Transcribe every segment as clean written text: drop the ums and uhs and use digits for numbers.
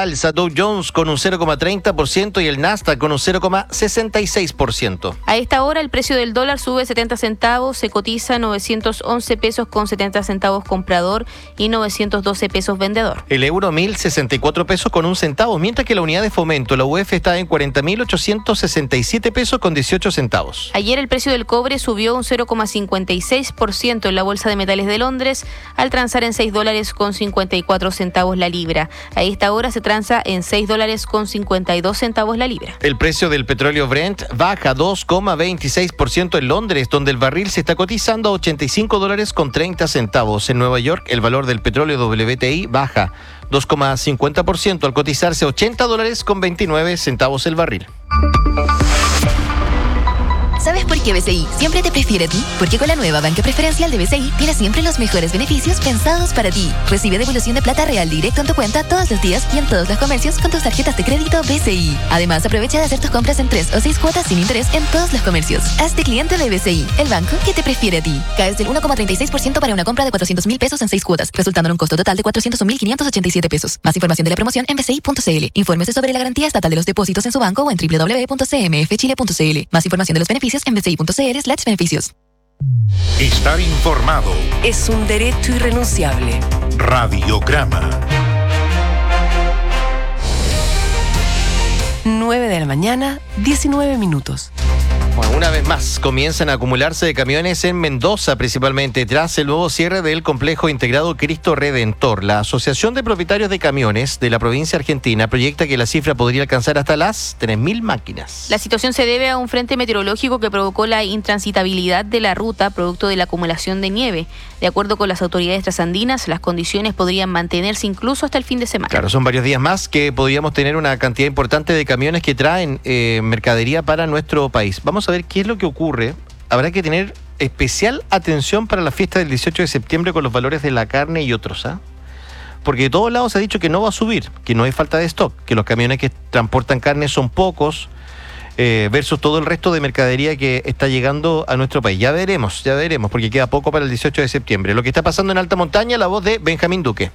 alza, Dow Jones con un 0,30% y el Nasdaq con un 0,66%. A esta hora el precio del dólar sube 70 centavos, se cotiza 911 pesos con 70 centavos comprador y 912 pesos vendedor. El euro 1.064 pesos con un centavo, mientras que la unidad de fomento, la UF, está en 40.867 pesos con 18 centavos. Ayer el precio del cobre subió un 0,56% en la Bolsa de Metales de Londres, al transar en $6 con 54 centavos la libra. A esta hora se transa en $6 con 52 centavos la libra. El precio del petróleo Brent baja 2,26% en Londres, donde el barril se está cotizando a $85 con 30 centavos. En Nueva York, el valor del petróleo WTI baja 2,50% al cotizarse a $80 con 29 centavos el barril. ¿Sabes por qué BCI siempre te prefiere a ti? Porque con la nueva banca preferencial de BCI tienes siempre los mejores beneficios pensados para ti. Recibe devolución de plata real directo en tu cuenta todos los días y en todos los comercios con tus tarjetas de crédito BCI. Además, aprovecha de hacer tus compras en 3 o 6 cuotas sin interés en todos los comercios. Hazte cliente de BCI, el banco que te prefiere a ti. Caes del 1,36% para una compra de 400,000 pesos en 6 cuotas, resultando en un costo total de 401,587 pesos. Más información de la promoción en bci.cl. Infórmese sobre la garantía estatal de los depósitos en su banco o en www.cmfchile.cl. Más información de los beneficios en bci.cl/beneficios. Estar informado es un derecho irrenunciable. Radiograma. 9 de la mañana, 19 minutos. Bueno, una vez más comienzan a acumularse camiones en Mendoza, principalmente tras el nuevo cierre del complejo integrado Cristo Redentor. La Asociación de Propietarios de Camiones de la provincia argentina proyecta que la cifra podría alcanzar hasta las 3.000 máquinas. La situación se debe a un frente meteorológico que provocó la intransitabilidad de la ruta producto de la acumulación de nieve. De acuerdo con las autoridades trasandinas, las condiciones podrían mantenerse incluso hasta el fin de semana. Claro, son varios días más que podríamos tener una cantidad importante de camiones que traen mercadería para nuestro país. Vamos a ver qué es lo que ocurre. Habrá que tener especial atención para la fiesta del 18 de septiembre con los valores de la carne y otros, porque de todos lados se ha dicho que no va a subir, que no hay falta de stock, que los camiones que transportan carne son pocos versus todo el resto de mercadería que está llegando a nuestro país. Ya veremos, porque queda poco para el 18 de septiembre. Lo que está pasando en alta montaña, la voz de Benjamín Duque.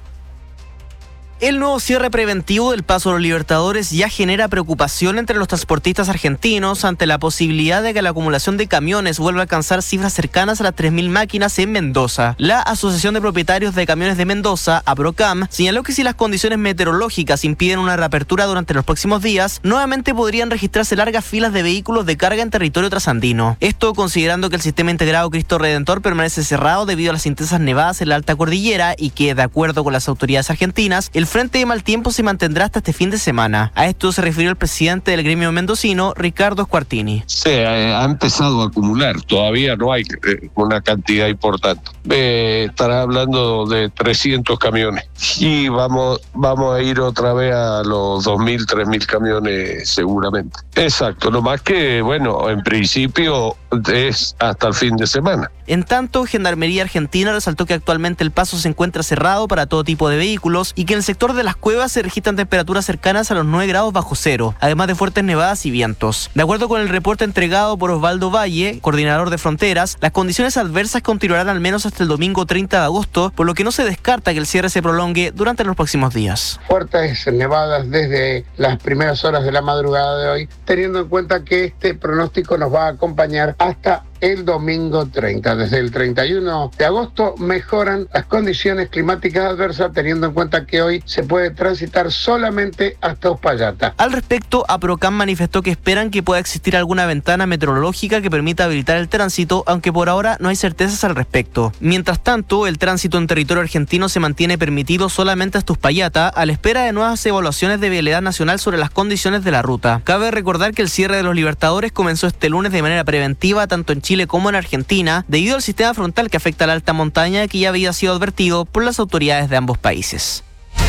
El nuevo cierre preventivo del Paso a los Libertadores ya genera preocupación entre los transportistas argentinos ante la posibilidad de que la acumulación de camiones vuelva a alcanzar cifras cercanas a las 3.000 máquinas en Mendoza. La Asociación de Propietarios de Camiones de Mendoza, APROCAM, señaló que si las condiciones meteorológicas impiden una reapertura durante los próximos días, nuevamente podrían registrarse largas filas de vehículos de carga en territorio trasandino. Esto considerando que el sistema integrado Cristo Redentor permanece cerrado debido a las intensas nevadas en la alta cordillera y que, de acuerdo con las autoridades argentinas, el frente de mal tiempo se mantendrá hasta este fin de semana. A esto se refirió el presidente del gremio mendocino, Ricardo Squartini. Se ha empezado a acumular, todavía no hay una cantidad importante. Estará hablando de 300 camiones y vamos a ir otra vez a los 2.000, 3.000 camiones seguramente. Exacto, no más que, bueno, en principio es hasta el fin de semana. En tanto, Gendarmería Argentina resaltó que actualmente el paso se encuentra cerrado para todo tipo de vehículos y que en el sector de las cuevas se registran temperaturas cercanas a los 9 grados bajo cero, además de fuertes nevadas y vientos. De acuerdo con el reporte entregado por Osvaldo Valle, coordinador de fronteras, las condiciones adversas continuarán al menos hasta el domingo 30 de agosto, por lo que no se descarta que el cierre se prolongue durante los próximos días. Fuertes nevadas desde las primeras horas de la madrugada de hoy, teniendo en cuenta que este pronóstico nos va a acompañar hasta el domingo 30. Desde el 31 de agosto mejoran las condiciones climáticas adversas, teniendo en cuenta que hoy se puede transitar solamente hasta Uspallata. Al respecto, APROCAM manifestó que esperan que pueda existir alguna ventana meteorológica que permita habilitar el tránsito, aunque por ahora no hay certezas al respecto. Mientras tanto, el tránsito en territorio argentino se mantiene permitido solamente hasta Uspallata, a la espera de nuevas evaluaciones de vialidad nacional sobre las condiciones de la ruta. Cabe recordar que el cierre de los Libertadores comenzó este lunes de manera preventiva, tanto en Chile como en Argentina, debido al sistema frontal que afecta a la alta montaña, que ya había sido advertido por las autoridades de ambos países.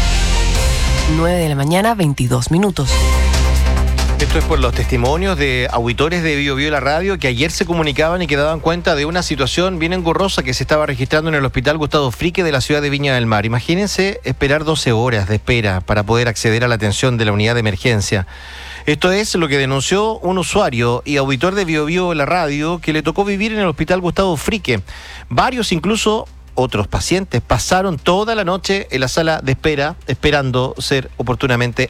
9 de la mañana, 22 minutos. Esto es por los testimonios de auditores de Bio Bio La Radio que ayer se comunicaban y que daban cuenta de una situación bien engorrosa que se estaba registrando en el Hospital Gustavo Frique de la ciudad de Viña del Mar. Imagínense esperar 12 horas de espera para poder acceder a la atención de la unidad de emergencia. Esto es lo que denunció un usuario y auditor de Bio Bio La Radio que le tocó vivir en el Hospital Gustavo Frique. Varios, incluso otros pacientes, pasaron toda la noche en la sala de espera esperando ser oportunamente